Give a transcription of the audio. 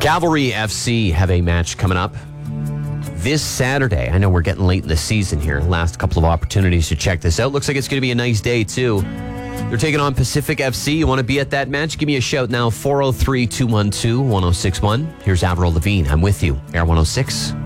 Cavalry FC have a match coming up this Saturday. I know we're getting late in the season here. Last couple of opportunities to check this out. Looks like it's going to be a nice day, too. They're taking on Pacific FC. You want to be at that match? Give me a shout now, 403-212-1061. Here's Avril Lavigne. I'm with you. Air 106.